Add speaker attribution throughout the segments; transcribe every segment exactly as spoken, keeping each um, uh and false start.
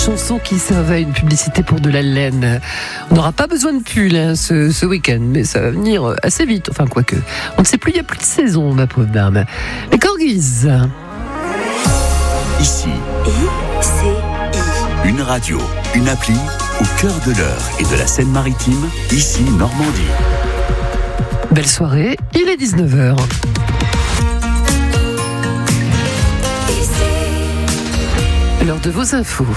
Speaker 1: chanson qui servait à une publicité pour de la laine. On n'aura pas besoin de pull hein, ce, ce week-end, mais ça va venir assez vite. Enfin, quoique. On ne sait plus, il n'y a plus de saison, ma pauvre dame. Les corgis.
Speaker 2: Ici,
Speaker 3: I C I.
Speaker 2: Une radio, une appli au cœur de l'Eure et de la Seine-Maritime, ici Normandie.
Speaker 1: Belle soirée, il est dix-neuf heures. L'heure de vos infos.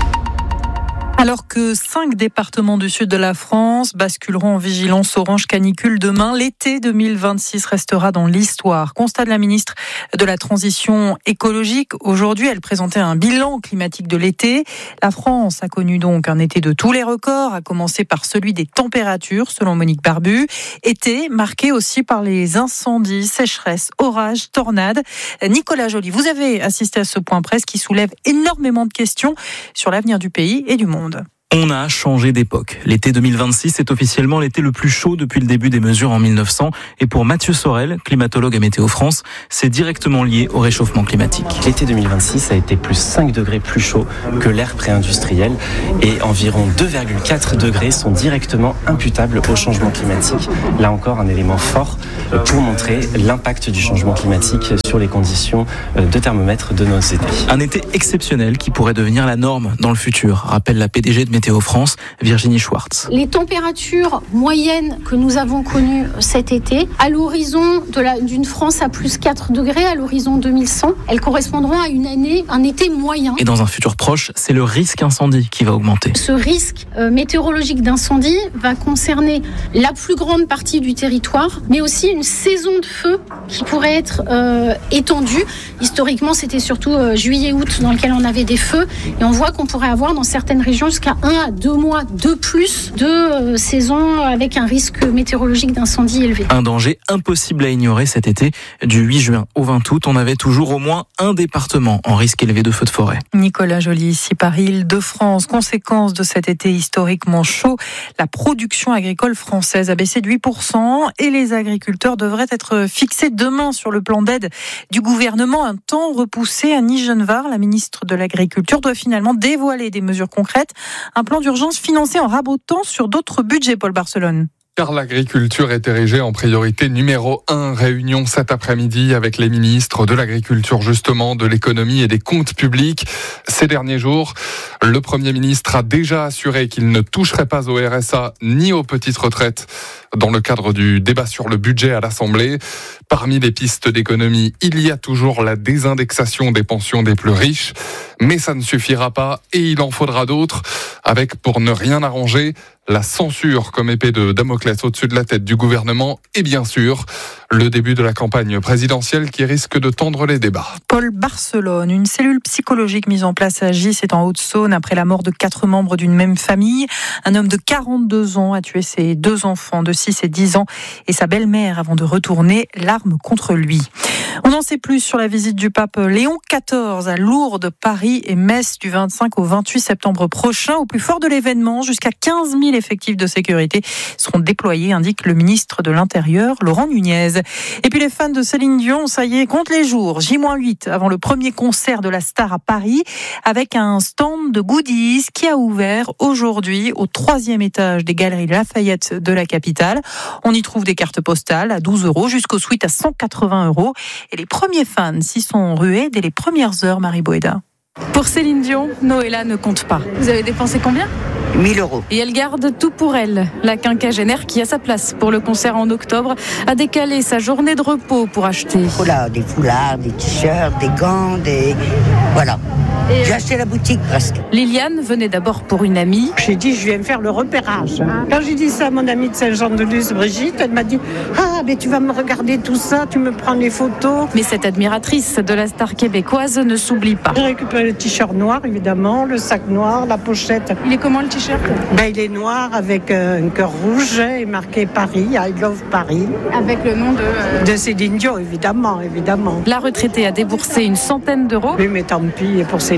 Speaker 4: Alors que cinq départements du sud de la France basculeront en vigilance orange canicule demain, l'été deux mille vingt-six restera dans l'histoire. Constat de la ministre de la Transition écologique. Aujourd'hui, elle présentait un bilan climatique de l'été. La France a connu donc un été de tous les records, à commencer par celui des températures, selon Monique Barbu. Été marqué aussi par les incendies, sécheresses, orages, tornades. Nicolas Joly, vous avez assisté à ce point presse qui soulève énormément de questions sur l'avenir du pays et du monde.
Speaker 5: On a changé d'époque. L'été deux mille vingt-six est officiellement l'été le plus chaud depuis le début des mesures en mille neuf cents. Et pour Mathieu Sorel, climatologue à Météo France, c'est directement lié au réchauffement climatique.
Speaker 6: L'été deux mille vingt-six a été plus cinq degrés plus chaud que l'ère pré-industrielle et environ deux virgule quatre degrés sont directement imputables au changement climatique. Là encore, un élément fort pour montrer l'impact du changement climatique sur les conditions de thermomètre de nos étés.
Speaker 5: Un été exceptionnel qui pourrait devenir la norme dans le futur, rappelle la P D G de Météo France, Virginie Schwartz.
Speaker 7: Les températures moyennes que nous avons connues cet été, à l'horizon de la, d'une France à plus quatre degrés, à l'horizon deux mille cent, elles correspondront à une année, un été moyen.
Speaker 5: Et dans un futur proche, c'est le risque incendie qui va augmenter.
Speaker 7: Ce risque euh, météorologique d'incendie va concerner la plus grande partie du territoire, mais aussi une saison de feu qui pourrait être euh, étendue. Historiquement, c'était surtout euh, juillet-août dans lequel on avait des feux, et on voit qu'on pourrait avoir dans certaines régions jusqu'à un à deux mois de plus de euh, saison avec un risque météorologique d'incendie élevé.
Speaker 5: Un danger impossible à ignorer cet été. Du huit juin au vingt août, on avait toujours au moins un département en risque élevé de feux de forêt.
Speaker 4: Nicolas Joly, ici Paris, Île-de-France. Conséquence de cet été historiquement chaud, la production agricole française a baissé de huit pour cent et les agriculteurs devraient être fixés demain sur le plan d'aide du gouvernement. Un temps repoussé. Annie Genevard, la ministre de l'Agriculture, doit finalement dévoiler des mesures concrètes. Un plan d'urgence financé en rabotant sur d'autres budgets, Paul Barcelone.
Speaker 8: Car l'agriculture est érigée en priorité numéro un. Réunion cet après-midi avec les ministres de l'Agriculture, justement, de l'économie et des comptes publics. Ces derniers jours, le Premier ministre a déjà assuré qu'il ne toucherait pas au R S A ni aux petites retraites dans le cadre du débat sur le budget à l'Assemblée. Parmi les pistes d'économie, il y a toujours la désindexation des pensions des plus riches. Mais ça ne suffira pas et il en faudra d'autres, avec, pour ne rien arranger, la censure comme épée de Damoclès au-dessus de la tête du gouvernement et bien sûr le début de la campagne présidentielle qui risque de tendre les débats.
Speaker 4: Paul Barcelone, une cellule psychologique mise en place à Gis, c'est en Haute-Saône après la mort de quatre membres d'une même famille. Un homme de quarante-deux ans a tué ses deux enfants de six et dix ans et sa belle-mère avant de retourner l'arme contre lui. On en sait plus sur la visite du pape Léon quatorze à Lourdes, Paris et Metz du vingt-cinq au vingt-huit septembre prochain. Au plus fort de l'événement, jusqu'à quinze mille effectifs de sécurité seront déployés, indique le ministre de l'Intérieur, Laurent Nunez. Et puis les fans de Céline Dion, ça y est, comptent les jours. J huit avant le premier concert de la star à Paris, avec un stand de goodies qui a ouvert aujourd'hui au troisième étage des Galeries Lafayette de la capitale. On y trouve des cartes postales à douze euros jusqu'aux suites à cent quatre-vingts euros. Et les premiers fans s'y sont rués dès les premières heures, Marie Boéda. Pour Céline Dion, Noëlla ne compte pas. Vous avez dépensé combien ?
Speaker 9: mille euros.
Speaker 4: Et elle garde tout pour elle. La quinquagénaire qui a sa place pour le concert en octobre a décalé sa journée de repos pour acheter.
Speaker 9: Voilà, des foulards, des t-shirts, des gants, des... Voilà. Et j'ai acheté la boutique presque.
Speaker 4: Liliane venait d'abord pour une amie.
Speaker 10: J'ai dit, je viens me faire le repérage. Quand j'ai dit ça à mon amie de Saint-Jean-de-Luz, Brigitte, elle m'a dit, ah, mais tu vas me regarder tout ça, tu me prends les photos.
Speaker 4: Mais cette admiratrice de la star québécoise ne s'oublie pas.
Speaker 10: J'ai récupéré le t-shirt noir, évidemment, le sac noir, la pochette.
Speaker 4: Il est comment le t-shirt ?
Speaker 10: Ben, il est noir avec un cœur rouge et marqué Paris, I love Paris.
Speaker 4: Avec le nom de... Euh...
Speaker 10: De Céline Dion, évidemment, évidemment.
Speaker 4: La retraitée a déboursé une centaine d'euros.
Speaker 10: Oui, mais tant pis, pour Céline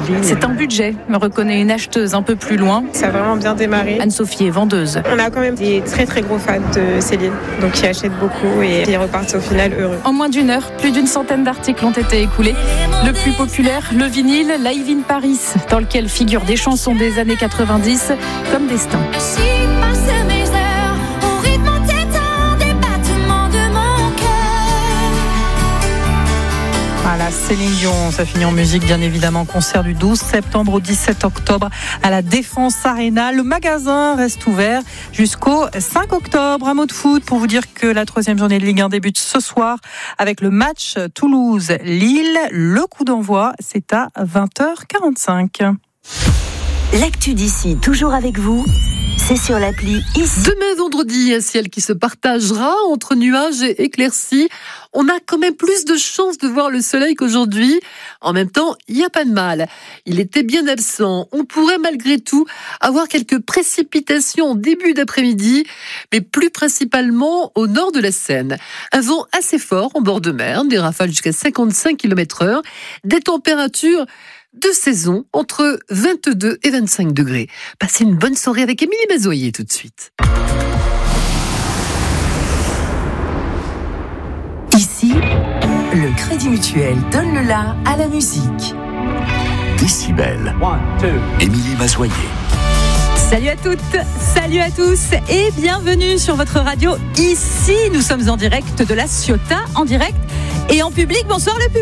Speaker 11: Céline.
Speaker 4: C'est un budget, me reconnaît une acheteuse un peu plus loin.
Speaker 12: Ça a vraiment bien démarré.
Speaker 4: Anne-Sophie est vendeuse.
Speaker 12: On a quand même des très très gros fans de Céline, donc ils achètent beaucoup et ils repartent au final heureux.
Speaker 4: En moins d'une heure, plus d'une centaine d'articles ont été écoulés. Le plus populaire, le vinyle Live in Paris, dans lequel figurent des chansons des années quatre-vingt-dix comme Destin. Voilà, Céline Dion, ça finit en musique bien évidemment. Concert du douze septembre au dix-sept octobre à la Défense Arena. Le magasin reste ouvert jusqu'au cinq octobre. Un mot de foot pour vous dire que la troisième journée de Ligue un débute ce soir avec le match Toulouse-Lille. Le coup d'envoi, c'est à vingt heures quarante-cinq.
Speaker 3: L'actu d'ici, toujours avec vous, c'est sur l'appli Ici.
Speaker 1: Demain vendredi, un ciel qui se partagera entre nuages et éclaircies. On a quand même plus de chances de voir le soleil qu'aujourd'hui. En même temps, il n'y a pas de mal. Il était bien absent. On pourrait malgré tout avoir quelques précipitations en début d'après-midi, mais plus principalement au nord de la Seine. Un vent assez fort en bord de mer, des rafales jusqu'à cinquante-cinq kilomètres heure, des températures de saison entre vingt-deux et vingt-cinq degrés. Passez une bonne soirée avec Émilie Mazoyer tout de suite.
Speaker 3: Ici, le Crédit Mutuel donne le la à la musique.
Speaker 2: Décibel. Émilie Mazoyer.
Speaker 13: Salut à toutes, salut à tous et bienvenue sur votre radio Ici. Nous sommes en direct de la Ciotat, en direct et en public. Bonsoir le public.